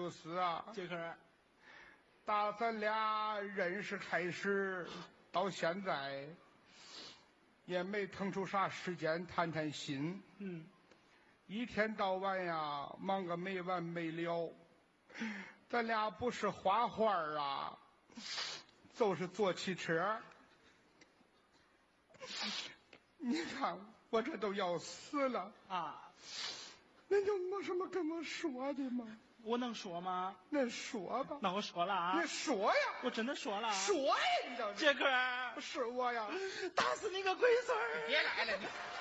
就是啊， 杰克， 打咱俩认识开始到现在，也没腾出啥时间谈谈心。一天到晚呀，忙个没完没了。咱俩不是画画啊，就是坐汽车。你看我这都要死了啊！ 那就没什么跟我说的吗？ 我能说吗？ 那说吧。 那我说了啊！ 你说呀！ 我真的说了。 说呀！你这杰克， 是我呀！ 打死你个龟孙儿！ 别来了你。